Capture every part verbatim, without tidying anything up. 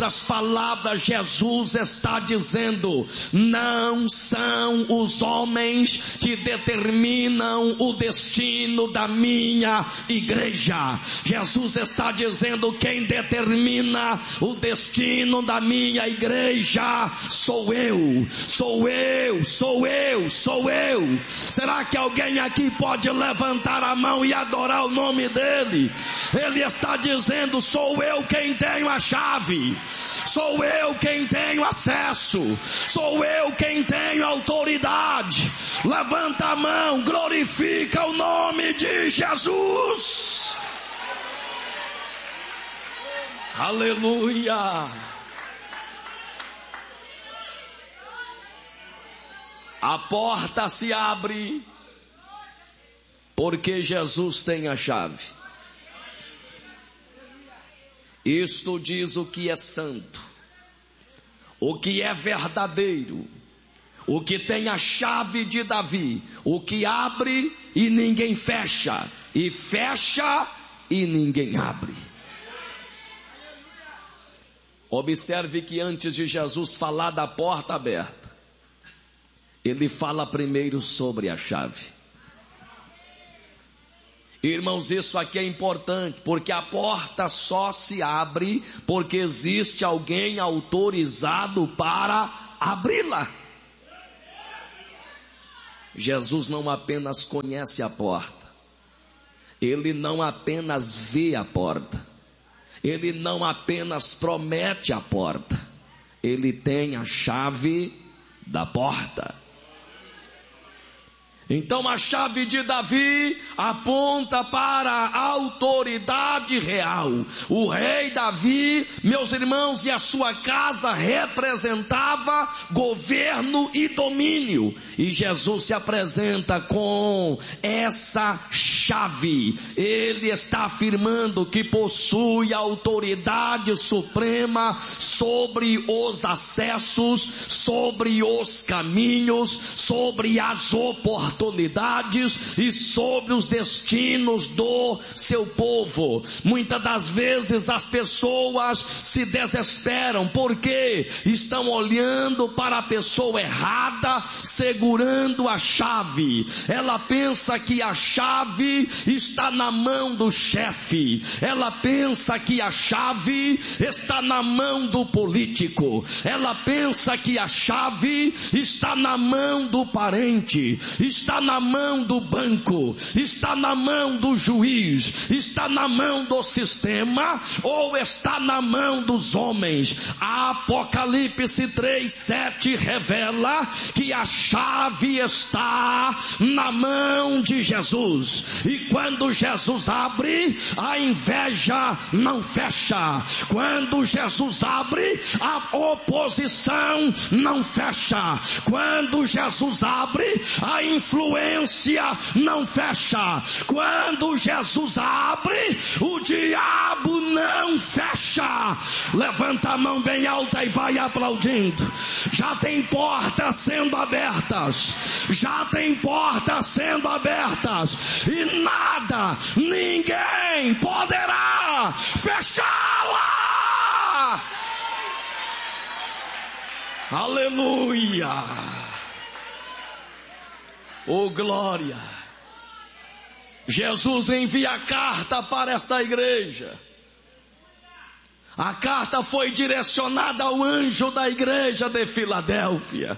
outras palavras, Jesus está dizendo: não são os homens que determinam o destino da minha igreja. Jesus está dizendo: quem determina o destino da minha igreja sou eu, sou eu, sou eu, sou eu. Será que alguém aqui pode levantar a mão e adorar o nome dele? Ele está dizendo: sou eu quem tenho a chave, sou eu quem tenho acesso, sou eu quem tenho autoridade. Levanta a mão, glorifica o nome de Jesus. Aleluia. A porta se abre porque Jesus tem a chave. Isto diz o que é santo, o que é verdadeiro, o que tem a chave de Davi, o que abre e ninguém fecha, e fecha e ninguém abre. Observe que antes de Jesus falar da porta aberta, ele fala primeiro sobre a chave. Irmãos, isso aqui é importante, porque a porta só se abre porque existe alguém autorizado para abri-la. Jesus não apenas conhece a porta, ele não apenas vê a porta, ele não apenas promete a porta, ele tem a chave da porta. Então a chave de Davi aponta para a autoridade real. O rei Davi, meus irmãos, e a sua casa representava governo e domínio. E Jesus se apresenta com essa chave. Ele está afirmando que possui autoridade suprema sobre os acessos, sobre os caminhos, sobre as oportunidades oportunidades e sobre os destinos do seu povo. Muitas das vezes as pessoas se desesperam porque estão olhando para a pessoa errada, segurando a chave. Ela pensa que a chave está na mão do chefe, ela pensa que a chave está na mão do político, ela pensa que a chave está na mão do parente, está na mão do banco, está na mão do juiz, está na mão do sistema, ou está na mão dos homens. Apocalipse três, sete revela que a chave está na mão de Jesus. E quando Jesus abre, a inveja não fecha. Quando Jesus abre, a oposição não fecha. Quando Jesus abre, a influência não fecha. Quando Jesus abre, o diabo não fecha. Levanta a mão bem alta e vai aplaudindo. Já tem portas sendo abertas, já tem portas sendo abertas, e nada, ninguém poderá fechá-la. Aleluia. Oh glória. Jesus envia a carta para esta igreja. A carta foi direcionada ao anjo da igreja de Filadélfia.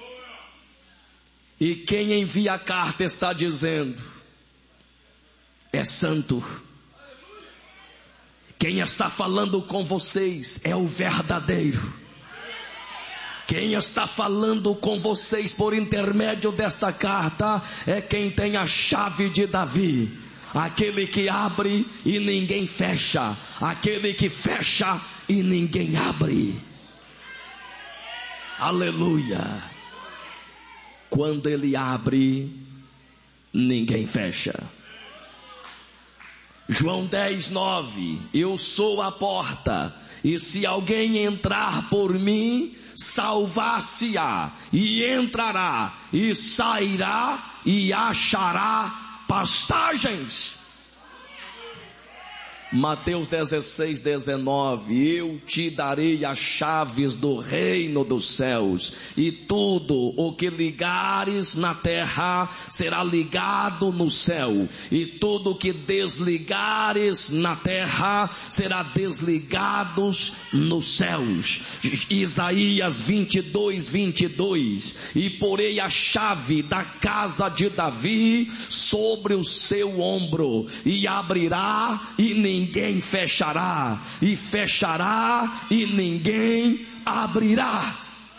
E quem envia a carta está dizendo: é santo. Quem está falando com vocês é o verdadeiro. Quem está falando com vocês por intermédio desta carta é quem tem a chave de Davi. Aquele que abre e ninguém fecha, aquele que fecha e ninguém abre. Aleluia. Quando ele abre, ninguém fecha. João dez, nove. Eu sou a porta, e se alguém entrar por mim, salvar-se-á, e entrará, e sairá, e achará pastagens. Mateus dezesseis, dezenove, eu te darei as chaves do reino dos céus, e tudo o que ligares na terra será ligado no céu, e tudo o que desligares na terra será desligado nos céus. Isaías vinte e dois, vinte e dois, e porei a chave da casa de Davi sobre o seu ombro, e abrirá e ninguém Ninguém fechará, e fechará e ninguém abrirá.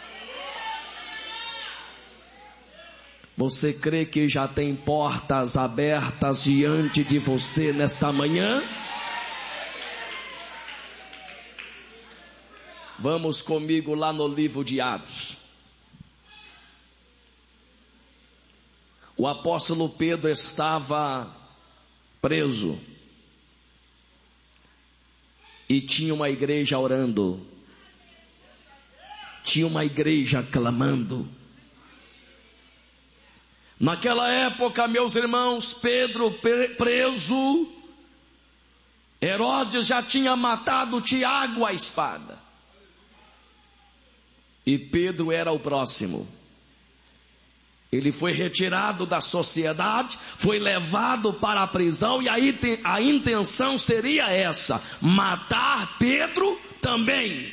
Você crê que já tem portas abertas diante de você nesta manhã? Vamos comigo lá no livro de Atos. O apóstolo Pedro estava preso. E tinha uma igreja orando, tinha uma igreja clamando. Naquela época, meus irmãos, Pedro preso, Herodes já tinha matado Tiago à espada. E Pedro era o próximo. Ele foi retirado da sociedade, foi levado para a prisão, e aí a intenção seria essa: matar Pedro também.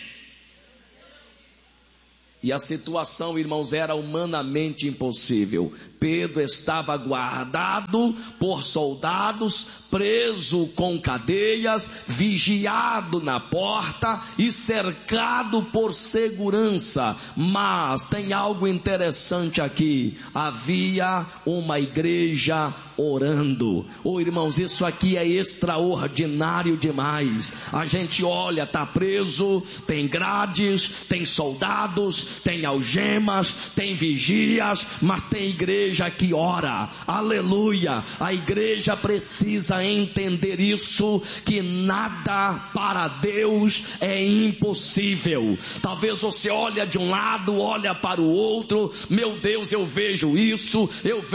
E a situação, irmãos, era humanamente impossível. Pedro estava guardado por soldados, preso com cadeias, vigiado na porta e cercado por segurança. Mas tem algo interessante aqui: havia uma igreja orando. Oh, irmãos, isso aqui é extraordinário demais. A gente olha, está preso, tem grades, tem soldados, tem algemas, tem vigias, mas tem igreja que ora. Aleluia! A igreja precisa entender isso, que nada para Deus é impossível. Talvez você olha de um lado, olha para o outro, meu Deus, eu vejo isso, eu